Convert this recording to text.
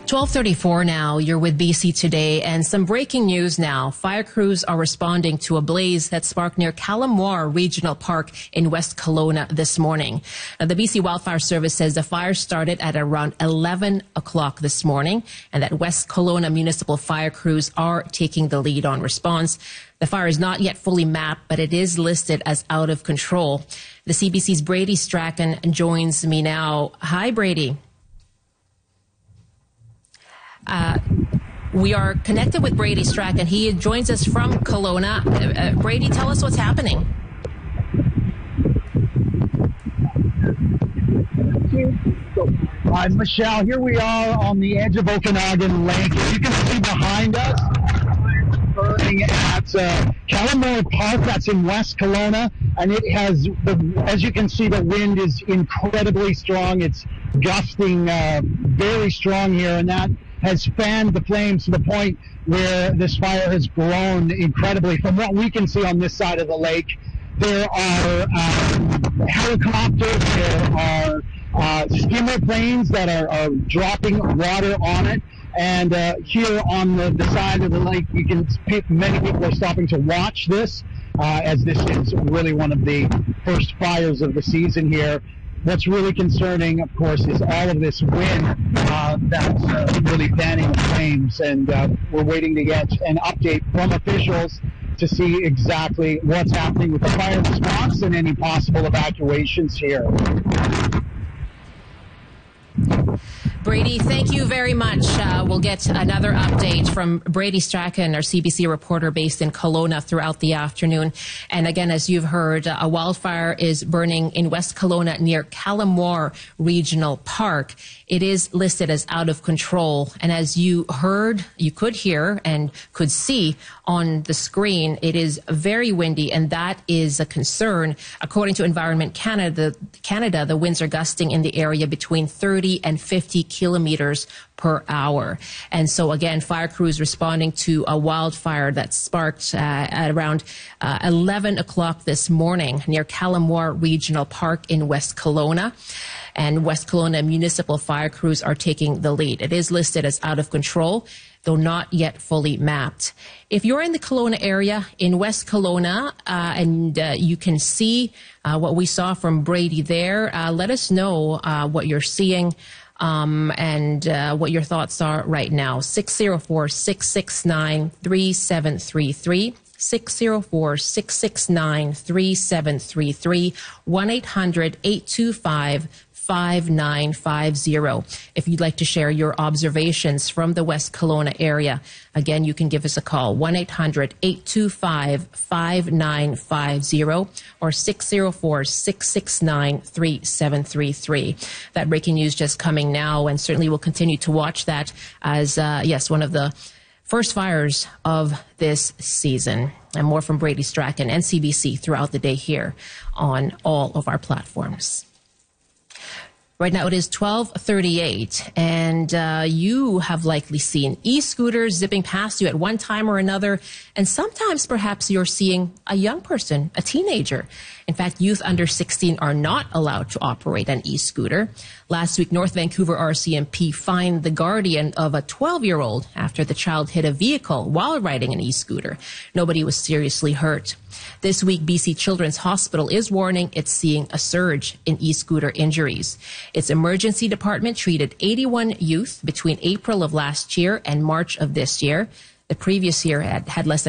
12:34 now. You're with BC Today, and some breaking news now. Fire crews are responding to a blaze that sparked near Calamoir Regional Park in West Kelowna this morning. Now, the BC Wildfire Service says the fire started at around 11 o'clock this morning, and that West Kelowna municipal fire crews are taking the lead on response. The fire is not yet fully mapped, but it is listed as out of control. The CBC's Brady Strachan joins me now. Hi, Brady. We are connected with Brady Strachan. He joins us from Kelowna. Brady, tell us what's happening. Hi, Michelle. Here we are on the edge of Okanagan Lake. As you can see behind us, burning at Calamoir Park. That's in West Kelowna, and it has, as you can see, the wind is incredibly strong. It's gusting very strong here, and that has fanned the flames to the point where this fire has grown incredibly. From what we can see on this side of the lake, there are helicopters, there are skimmer planes that are dropping water on it. And here on the side of the lake, you can many people are stopping to watch this, as this is really one of the first fires of the season here. What's really concerning, of course, is all of this wind that's really fanning the flames, and we're waiting to get an update from officials to see exactly what's happening with the fire response and any possible evacuations here. Brady, thank you very much. We'll get another update from Brady Strachan, our CBC reporter based in Kelowna, throughout the afternoon. And again, as you've heard, a wildfire is burning in West Kelowna near Calamoir Regional Park. It is listed as out of control. And as you heard, you could hear and could see on the screen, it is very windy, and that is a concern. According to Environment Canada, the winds are gusting in the area between 30 and 50 kilometers per hour. And so again, fire crews responding to a wildfire that sparked at around 11 o'clock this morning near Calamoir Regional Park in West Kelowna. And West Kelowna municipal fire crews are taking the lead. It is listed as out of control, though not yet fully mapped. If you're in the Kelowna area, in West Kelowna, and you can see what we saw from Brady there, let us know what you're seeing and what your thoughts are right now. 604-669-3733. 604-669-3733. 1-800-825-5950. If you'd like to share your observations from the West Kelowna area, again, you can give us a call, 1-800-825-5950 or 604-669-3733. That breaking news just coming now, and certainly we'll continue to watch that as, yes, one of the first fires of this season. And more from Brady Strachan and CBC throughout the day here on all of our platforms. Right now it is 12:38, and you have likely seen e-scooters zipping past you at one time or another, and sometimes perhaps you're seeing a young person, a teenager. In fact, youth under 16 are not allowed to operate an e-scooter. Last week, North Vancouver RCMP fined the guardian of a 12-year-old after the child hit a vehicle while riding an e-scooter. Nobody was seriously hurt. This week, BC Children's Hospital is warning it's seeing a surge in e-scooter injuries. Its emergency department treated 81 youth between April of last year and March of this year. The previous year had less than